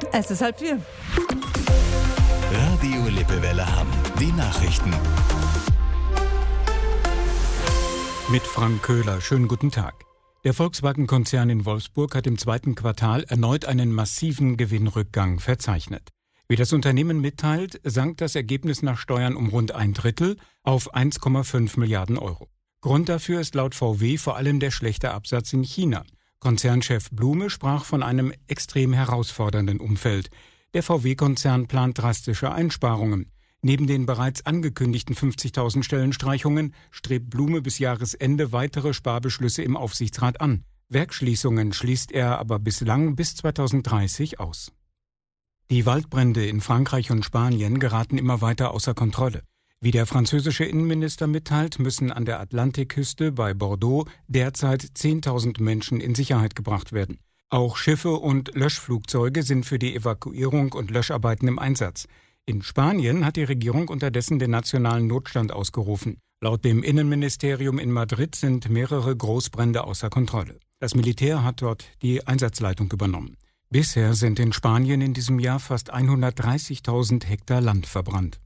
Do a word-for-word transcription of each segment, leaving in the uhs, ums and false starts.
Es ist halb vier. Radio Lippewelle Hamm. Die Nachrichten. Mit Frank Köhler. Schönen guten Tag. Der Volkswagen-Konzern in Wolfsburg hat im zweiten Quartal erneut einen massiven Gewinnrückgang verzeichnet. Wie das Unternehmen mitteilt, sank das Ergebnis nach Steuern um rund ein Drittel auf eins Komma fünf Milliarden Euro. Grund dafür ist laut V W vor allem der schlechte Absatz in China. Konzernchef Blume sprach von einem extrem herausfordernden Umfeld. Der V W-Konzern plant drastische Einsparungen. Neben den bereits angekündigten fünfzigtausend Stellenstreichungen strebt Blume bis Jahresende weitere Sparbeschlüsse im Aufsichtsrat an. Werksschließungen schließt er aber bislang bis zweitausenddreißig aus. Die Waldbrände in Frankreich und Spanien geraten immer weiter außer Kontrolle. Wie der französische Innenminister mitteilt, müssen an der Atlantikküste bei Bordeaux derzeit zehntausend Menschen in Sicherheit gebracht werden. Auch Schiffe und Löschflugzeuge sind für die Evakuierung und Löscharbeiten im Einsatz. In Spanien hat die Regierung unterdessen den nationalen Notstand ausgerufen. Laut dem Innenministerium in Madrid sind mehrere Großbrände außer Kontrolle. Das Militär hat dort die Einsatzleitung übernommen. Bisher sind in Spanien in diesem Jahr fast hundertdreißigtausend Hektar Land verbrannt.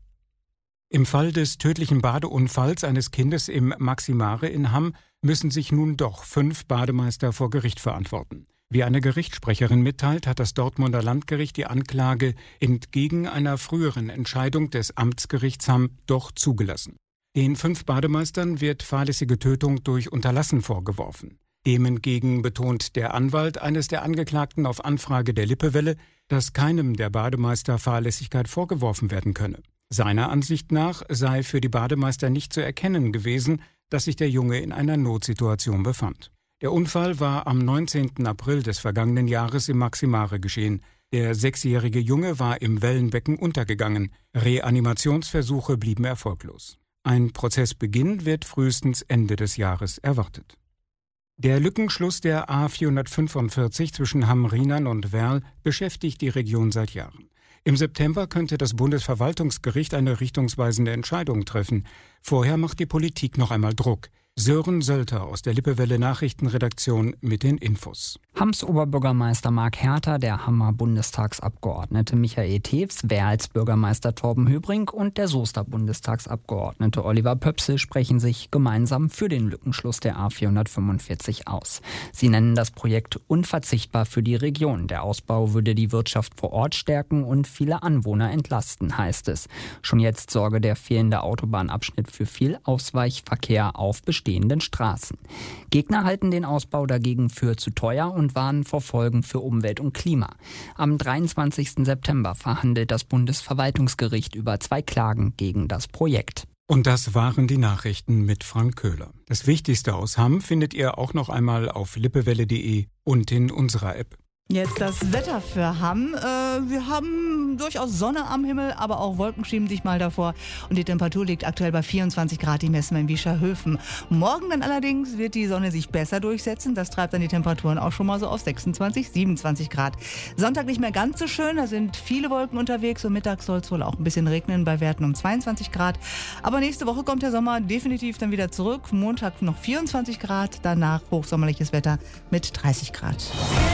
Im Fall des tödlichen Badeunfalls eines Kindes im Maximare in Hamm müssen sich nun doch fünf Bademeister vor Gericht verantworten. Wie eine Gerichtssprecherin mitteilt, hat das Dortmunder Landgericht die Anklage entgegen einer früheren Entscheidung des Amtsgerichts Hamm doch zugelassen. Den fünf Bademeistern wird fahrlässige Tötung durch Unterlassen vorgeworfen. Dem entgegen betont der Anwalt eines der Angeklagten auf Anfrage der Lippewelle, dass keinem der Bademeister Fahrlässigkeit vorgeworfen werden könne. Seiner Ansicht nach sei für die Bademeister nicht zu erkennen gewesen, dass sich der Junge in einer Notsituation befand. Der Unfall war am neunzehnten April des vergangenen Jahres im Maximare geschehen. Der sechsjährige Junge war im Wellenbecken untergegangen. Reanimationsversuche blieben erfolglos. Ein Prozessbeginn wird frühestens Ende des Jahres erwartet. Der Lückenschluss der A vierhundertfünfundvierzig zwischen Hamm-Rheinland und Werl beschäftigt die Region seit Jahren. Im September könnte das Bundesverwaltungsgericht eine richtungsweisende Entscheidung treffen. Vorher macht die Politik noch einmal Druck. Sören Sölter aus der Lippewelle Nachrichtenredaktion mit den Infos. Hamms Oberbürgermeister Marc Herter, der Hammer Bundestagsabgeordnete Michael Tews, Werls Bürgermeister Torben Höbrink und der Soester Bundestagsabgeordnete Oliver Pöpsel sprechen sich gemeinsam für den Lückenschluss der A vierhundertfünfundvierzig aus. Sie nennen das Projekt unverzichtbar für die Region. Der Ausbau würde die Wirtschaft vor Ort stärken und viele Anwohner entlasten, heißt es. Schon jetzt sorge der fehlende Autobahnabschnitt für viel Ausweichverkehr auf bestehenden Straßen. Gegner halten den Ausbau dagegen für zu teuer und und warnen vor Folgen für Umwelt und Klima. Am dreiundzwanzigsten September verhandelt das Bundesverwaltungsgericht über zwei Klagen gegen das Projekt. Und das waren die Nachrichten mit Frank Köhler. Das Wichtigste aus Hamm findet ihr auch noch einmal auf lippewelle punkt de und in unserer App. Jetzt das Wetter für Hamm. Äh, wir haben durchaus Sonne am Himmel, aber auch Wolken schieben sich mal davor. Und die Temperatur liegt aktuell bei vierundzwanzig Grad, die messen wir in Wieschahöfen. Morgen dann allerdings wird die Sonne sich besser durchsetzen. Das treibt dann die Temperaturen auch schon mal so auf sechsundzwanzig, siebenundzwanzig Grad. Sonntag nicht mehr ganz so schön, da sind viele Wolken unterwegs und mittags soll es wohl auch ein bisschen regnen bei Werten um zweiundzwanzig Grad. Aber nächste Woche kommt der Sommer definitiv dann wieder zurück. Montag noch vierundzwanzig Grad, danach hochsommerliches Wetter mit dreißig Grad.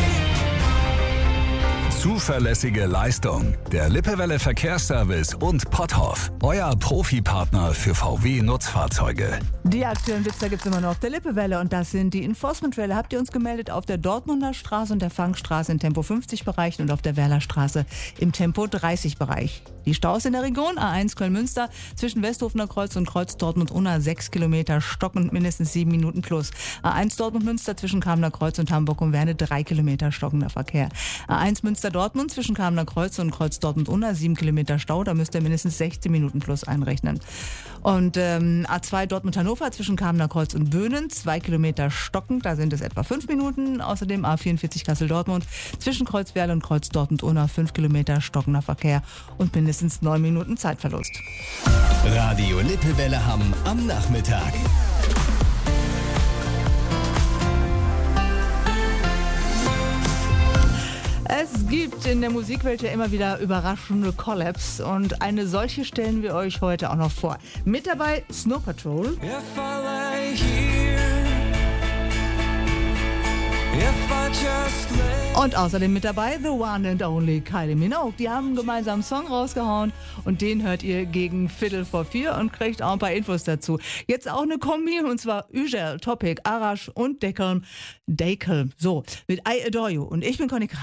Zuverlässige Leistung. Der Lippewelle Verkehrsservice und Potthoff. Euer Profipartner für V W-Nutzfahrzeuge. Die aktuellen Witzer gibt es immer noch auf der Lippewelle und das sind die Enforcement-Trailer. Habt ihr uns gemeldet auf der Dortmunder Straße und der Fangstraße im Tempo fünfzig Bereich und auf der Werler Straße im Tempo dreißig Bereich. Die Staus in der Region A eins Köln-Münster zwischen Westhofener Kreuz und Kreuz Dortmund-Unna sechs Kilometer stockend mindestens sieben Minuten plus. A eins Dortmund-Münster zwischen Kamener Kreuz und Hamburg und Werne drei Kilometer stockender Verkehr. A eins Münster-Dortmund zwischen Kamener Kreuz und Kreuz Dortmund-Unna sieben Kilometer Stau, da müsst ihr mindestens sechzehn Minuten plus einrechnen. Und ähm, A zwei Dortmund-Hannover zwischen Kamener Kreuz und Böhnen zwei Kilometer stockend, da sind es etwa fünf Minuten. Außerdem A vierundvierzig Kassel-Dortmund zwischen Kreuz Werl und Kreuz Dortmund-Unna fünf Kilometer stockender Verkehr und mindestens neun Minuten Zeitverlust. Radio Lippewelle Hamm am Nachmittag. Es gibt in der Musikwelt ja immer wieder überraschende Collabs und eine solche stellen wir euch heute auch noch vor. Mit dabei Snow Patrol. If I lay here, if I Und außerdem mit dabei The One and Only Kylie Minogue. Die haben einen gemeinsamen Song rausgehauen und den hört ihr gegen Viertel vor vier und kriegt auch ein paar Infos dazu. Jetzt auch eine Kombi und zwar Ügel, Topic, Arash und Deckelm. Deckelm. So, mit I Adore You. Und ich bin Conny Kramer.